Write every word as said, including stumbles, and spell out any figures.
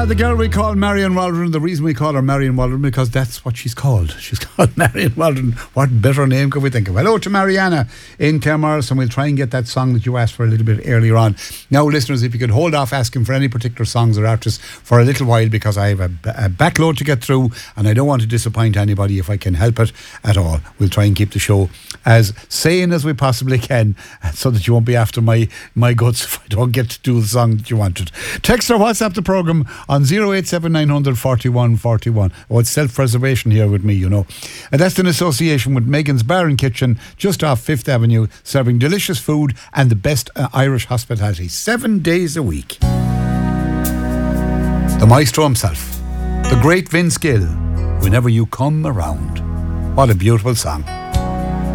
the girl we call Marion Waldron. The reason we call her Marion Waldron because that's what she's called. She's called Marion Waldron. What better name could we think of? Hello to Mariana in Claremorris, and we'll try and get that song that you asked for a little bit earlier on. Now, listeners, if you could hold off asking for any particular songs or artists for a little while, because I have a, a backload to get through and I don't want to disappoint anybody if I can help it at all. We'll try and keep the show as sane as we possibly can so that you won't be after my, my guts if I don't get to do the song that you wanted. Text or WhatsApp the programme on zero eight seven nine hundred forty-one forty-one. Oh, it's self-preservation here with me, you know. And that's in association with Megan's Bar and Kitchen, just off Fifth Avenue, serving delicious food and the best uh, Irish hospitality, seven days a week. The maestro himself, the great Vince Gill, Whenever You Come Around. What a beautiful song.